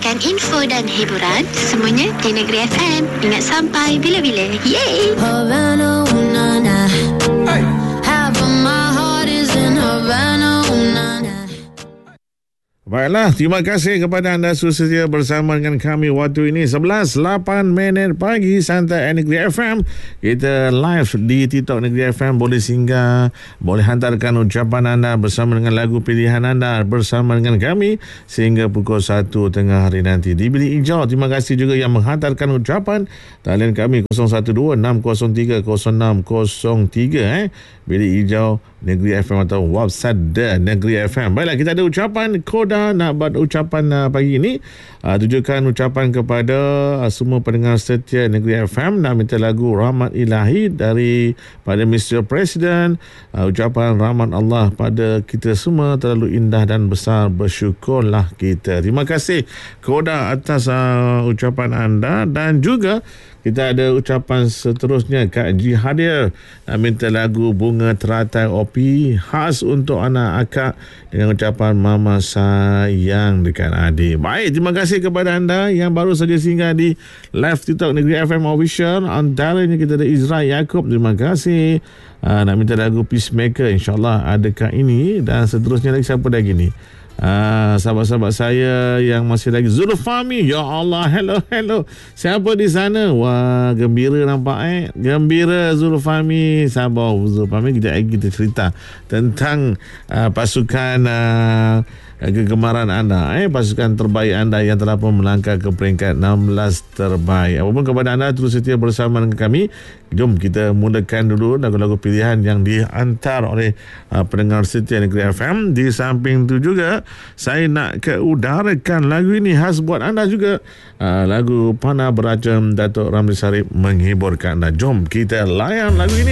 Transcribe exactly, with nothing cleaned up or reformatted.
mendapatkan info dan hiburan semuanya di Negeri F M. Ingat sampai bila-bila. Yeay! Havana, ooh, na, na. Hey. Half of my heart is in Havana, ooh, na, na. Baiklah, terima kasih kepada anda setia bersama dengan kami waktu ini sebelas lapan minit pagi Santai Negeri F M. Kita live di TikTok Negeri F M. Boleh singgah, boleh hantarkan ucapan anda bersama dengan lagu pilihan anda bersama dengan kami sehingga pukul satu tengah hari nanti di Bilik Hijau. Terima kasih juga yang menghantarkan ucapan. Talian kami kosong satu dua enam kosong tiga kosong enam kosong tiga eh. Bilik Hijau Negeri F M atau website The Negeri F M. Baiklah, kita ada ucapan koda nak buat ucapan uh, pagi ini. Uh, tujukan ucapan kepada uh, semua pendengar setia Negeri F M. Nak minta lagu Rahmat Ilahi dari pada mister President. Uh, ucapan rahmat Allah pada kita semua terlalu indah dan besar, bersyukurlah kita. Terima kasih koda atas uh, ucapan anda. Dan juga kita ada ucapan seterusnya Kak Ji Hadir nak minta lagu Bunga Teratai Opi khas untuk anak akak dengan ucapan mama sayang dekat adik. Baik, terima kasih kepada anda yang baru saja singgah di live TikTok Negeri F M Official. Antaranya kita ada Izra Yaakob, terima kasih. Uh, nak minta lagu Peacemaker, insyaAllah adakah ini. Dan seterusnya lagi siapa lagi ni? Ah, sahabat-sahabat saya yang masih lagi Zulfami, ya Allah, hello hello, siapa di sana? Wah, gembira nampak eh, gembira Zulfami. Sabar Zulfami, kejap lagi kita cerita tentang uh, pasukan uh, kegemaran anda, eh pasukan terbaik anda yang telah pun melangkah ke peringkat enam belas terbaik. Apapun kepada anda, terus setia bersama dengan kami. Jom kita mulakan dulu lagu-lagu pilihan yang dihantar oleh uh, pendengar setia Negeri F M. Di samping itu juga saya nak keudarakan lagu ini khas buat anda juga, uh, lagu Panah Beracun Datuk Ramli Sarip menghiburkan anda. Jom kita layan lagu ini.